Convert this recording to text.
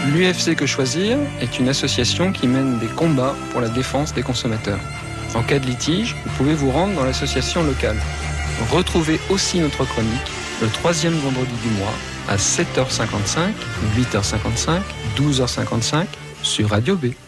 L'UFC Que Choisir est une association qui mène des combats pour la défense des consommateurs. En cas de litige, vous pouvez vous rendre dans l'association locale. Retrouvez aussi notre chronique le 3e vendredi du mois à 7h55, 8h55, 12h55 sur Radio B.